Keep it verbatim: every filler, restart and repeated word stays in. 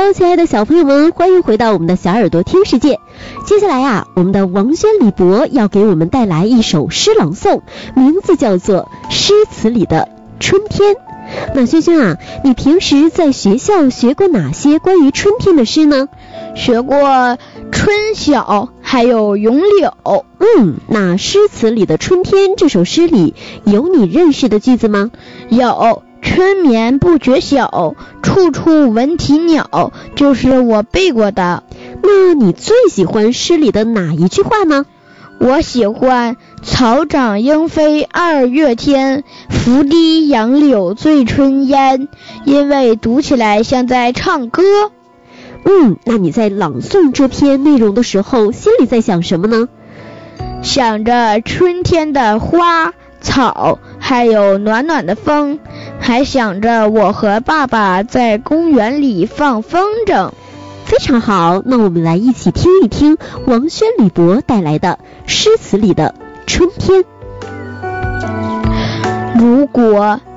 喽，亲爱的小朋友们，欢迎回到我们的小耳朵听世界。接下来啊，我们的王轩李博要给我们带来一首诗朗诵，名字叫做《诗词里的春天》。那轩轩啊，你平时在学校学过哪些关于春天的诗呢？ 学过春晓，还有咏柳。 嗯，那诗词里的春天这首诗里有你认识的句子吗？ 有，春眠不觉晓，处处闻啼鸟，就是我背过的。 那你最喜欢诗里的哪一句话呢？ 我喜欢草长莺飞二月天，拂堤杨柳醉春烟，因为读起来像在唱歌。 嗯，那你在朗诵这篇内容的时候，心里在想什么呢？ 想着春天的花草，还有暖暖的风，还想着我和爸爸在公园里放风筝。 非常好，那我们来一起听一听王轩李博带来的诗词里的春天。 如果